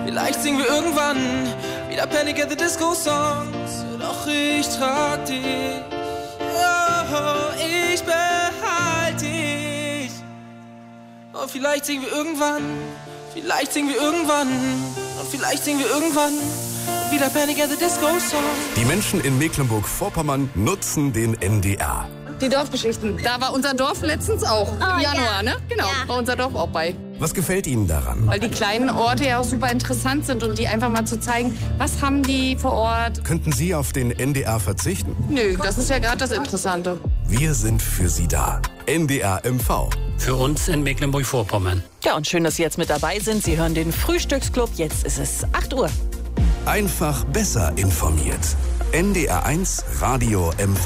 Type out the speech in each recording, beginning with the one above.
Vielleicht singen wir irgendwann wieder Panic at the Disco Songs. Doch ich trag dich, oh, ich behalte dich. Und vielleicht singen wir irgendwann, und vielleicht singen wir irgendwann wieder Panic at the Disco Songs. Die Menschen in Mecklenburg-Vorpommern nutzen den NDR. Die Dorfgeschichten. Da war unser Dorf letztens auch. Im Januar, ne? Genau, war unser Dorf auch bei. Was gefällt Ihnen daran? Weil die kleinen Orte ja auch super interessant sind und die einfach mal zu zeigen, was haben die vor Ort. Könnten Sie auf den NDR verzichten? Nö, das ist ja gerade das Interessante. Wir sind für Sie da. NDR MV. Für uns in Mecklenburg-Vorpommern. Ja, und schön, dass Sie jetzt mit dabei sind. Sie hören den Frühstücksclub. Jetzt ist es 8 Uhr. Einfach besser informiert. NDR 1 Radio MV.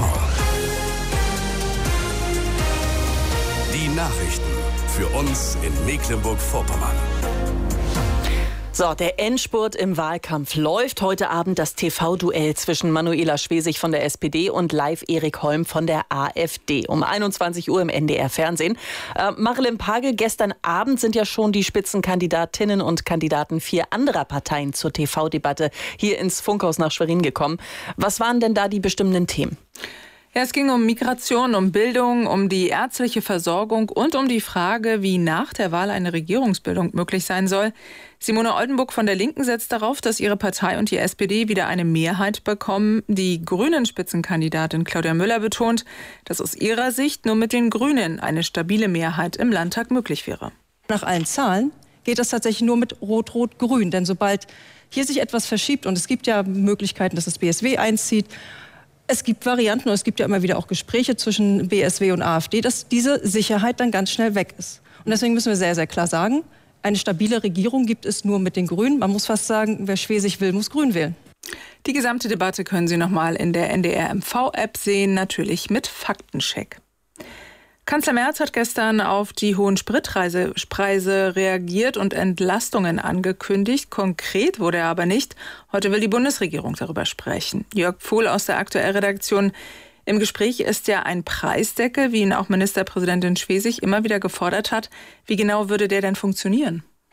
Die Nachrichten für uns in Mecklenburg-Vorpommern. So, der Endspurt im Wahlkampf läuft. Heute Abend das TV-Duell zwischen Manuela Schwesig von der SPD und Live Erik Holm von der AfD. Um 21 Uhr im NDR-Fernsehen. Marilyn Pagel, gestern Abend sind ja schon die Spitzenkandidatinnen und Kandidaten 4 anderer Parteien zur TV-Debatte hier ins Funkhaus nach Schwerin gekommen. Was waren denn da die bestimmenden Themen? Ja, es ging um Migration, um Bildung, um die ärztliche Versorgung und um die Frage, wie nach der Wahl eine Regierungsbildung möglich sein soll. Simone Oldenburg von der Linken setzt darauf, dass ihre Partei und die SPD wieder eine Mehrheit bekommen. Die Grünen-Spitzenkandidatin Claudia Müller betont, dass aus ihrer Sicht nur mit den Grünen eine stabile Mehrheit im Landtag möglich wäre. Nach allen Zahlen geht das tatsächlich nur mit Rot-Rot-Grün. Denn sobald hier sich etwas verschiebt, und es gibt ja Möglichkeiten, dass das BSW einzieht, es gibt Varianten und es gibt ja immer wieder auch Gespräche zwischen BSW und AfD, dass diese Sicherheit dann ganz schnell weg ist. Und deswegen müssen wir sehr, sehr klar sagen, eine stabile Regierung gibt es nur mit den Grünen. Man muss fast sagen, wer Schwesig will, muss Grün wählen. Die gesamte Debatte können Sie nochmal in der NDR MV-App sehen, natürlich mit Faktencheck. Kanzler Merz hat gestern auf die hohen Spritpreise reagiert und Entlastungen angekündigt. Konkret wurde er aber nicht. Heute will die Bundesregierung darüber sprechen. Jörg Pfuhl aus der Aktuell-Redaktion. Im Gespräch ist ja ein Preisdeckel, wie ihn auch Ministerpräsidentin Schwesig immer wieder gefordert hat. Wie genau würde der denn funktionieren?